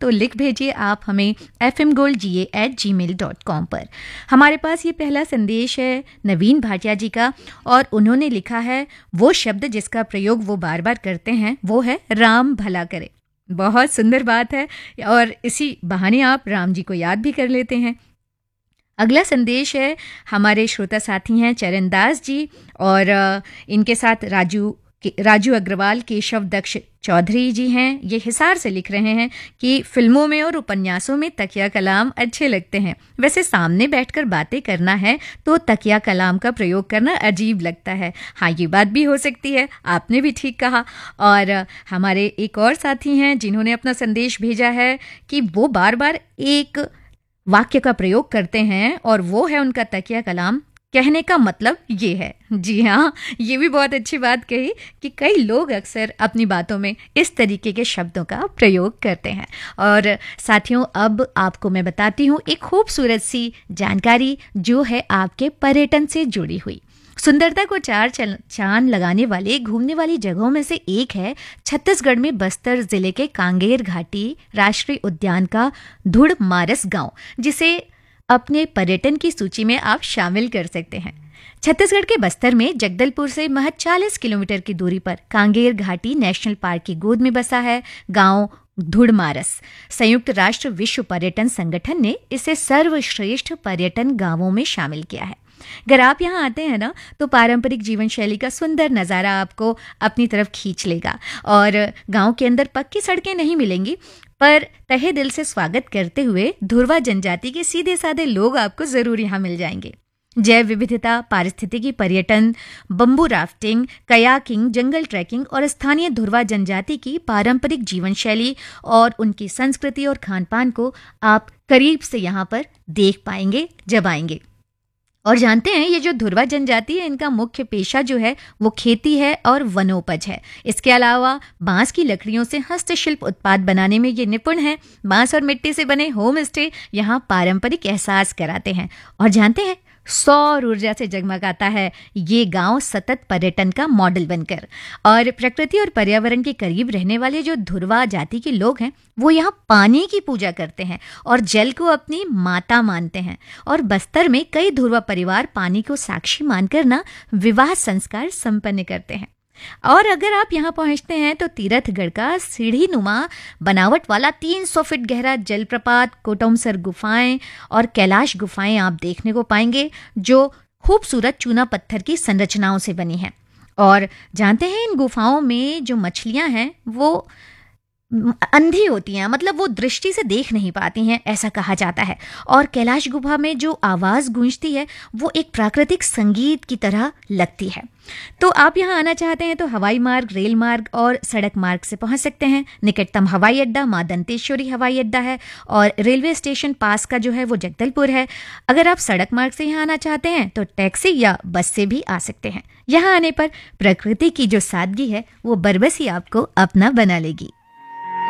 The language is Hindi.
तो लिख भेजिए आप हमें fmgoldga@gmail.com पर। हमारे पास ये पहला संदेश है नवीन भाटिया जी का, और उन्होंने लिखा है वो शब्द जिसका प्रयोग वो बार बार करते हैं वो है राम भला करे। बहुत सुंदर बात है, और इसी बहाने आप राम जी को याद भी कर लेते हैं। अगला संदेश है हमारे श्रोता साथी हैं चरणदास जी, और इनके साथ राजू अग्रवाल, केशव दक्ष चौधरी जी हैं। ये हिसार से लिख रहे हैं कि फिल्मों में और उपन्यासों में तकिया कलाम अच्छे लगते हैं। वैसे सामने बैठकर बातें करना है तो तकिया कलाम का प्रयोग करना अजीब लगता है। हाँ, ये बात भी हो सकती है, आपने भी ठीक कहा। और हमारे एक और साथी हैं जिन्होंने अपना संदेश भेजा है कि वो बार बार एक वाक्य का प्रयोग करते हैं, और वो है उनका तकिया कलाम। कहने का मतलब ये है। जी हाँ, ये भी बहुत अच्छी बात कही कि कई लोग अक्सर अपनी बातों में इस तरीके के शब्दों का प्रयोग करते हैं। और साथियों, अब आपको मैं बताती हूँ एक खूबसूरत सी जानकारी जो है आपके पर्यटन से जुड़ी हुई। सुंदरता को चार चांद लगाने वाले घूमने वाली जगहों में से एक है छत्तीसगढ़ में बस्तर जिले के कांगेर घाटी राष्ट्रीय उद्यान का धुड़ मारस गांव, जिसे अपने पर्यटन की सूची में आप शामिल कर सकते हैं। छत्तीसगढ़ के बस्तर में जगदलपुर से महज 40 किलोमीटर की दूरी पर कांगेर घाटी नेशनल पार्क की गोद में बसा है गांव धुड़मारस। संयुक्त राष्ट्र विश्व पर्यटन संगठन ने इसे सर्वश्रेष्ठ पर्यटन गांवों में शामिल किया है। अगर आप यहाँ आते हैं ना, तो पारंपरिक जीवन शैली का सुंदर नज़ारा आपको अपनी तरफ खींच लेगा। और गांव के अंदर पक्की सड़कें नहीं मिलेंगी, पर तहे दिल से स्वागत करते हुए धुरवा जनजाति के सीधे साधे लोग आपको जरूर यहाँ मिल जाएंगे। जैव विविधता, पारिस्थितिकी पर्यटन, बंबू राफ्टिंग, कयाकिंग, जंगल ट्रैकिंग और स्थानीय धुरवा जनजाति की पारंपरिक जीवन शैली और उनकी संस्कृति और खान पान को आप करीब से यहाँ पर देख पाएंगे जब आएंगे। और जानते हैं, ये जो धुरवा जनजाति है, इनका मुख्य पेशा जो है वो खेती है और वनोपज है। इसके अलावा बांस की लकड़ियों से हस्तशिल्प उत्पाद बनाने में ये निपुण है। बांस और मिट्टी से बने होम स्टे यहाँ पारंपरिक एहसास कराते हैं। और जानते हैं, सौर ऊर्जा से जगमगाता है ये गांव सतत पर्यटन का मॉडल बनकर। और प्रकृति और पर्यावरण के करीब रहने वाले जो धुरवा जाति के लोग हैं, वो यहाँ पानी की पूजा करते हैं और जल को अपनी माता मानते हैं। और बस्तर में कई धुरवा परिवार पानी को साक्षी मानकर ना विवाह संस्कार संपन्न करते हैं। और अगर आप यहाँ पहुँचते हैं तो तीरथगढ़ का सीढ़ी नुमा बनावट वाला 300 फीट गहरा जलप्रपात, कोटमसर गुफाएं और कैलाश गुफाएं आप देखने को पाएंगे, जो खूबसूरत चूना पत्थर की संरचनाओं से बनी हैं। और जानते हैं, इन गुफाओं में जो मछलियां हैं वो अंधी होती हैं, मतलब वो दृष्टि से देख नहीं पाती हैं, ऐसा कहा जाता है। और कैलाश गुफा में जो आवाज गूंजती है वो एक प्राकृतिक संगीत की तरह लगती है। तो आप यहाँ आना चाहते हैं तो हवाई मार्ग, रेल मार्ग और सड़क मार्ग से पहुंच सकते हैं। निकटतम हवाई अड्डा मां दंतेश्वरी हवाई अड्डा है, और रेलवे स्टेशन पास का जो है वो जगदलपुर है। अगर आप सड़क मार्ग से यहाँ आना चाहते हैं तो टैक्सी या बस से भी आ सकते हैं। यहाँ आने पर प्रकृति की जो सादगी है वो बरबसी आपको अपना बना लेगी।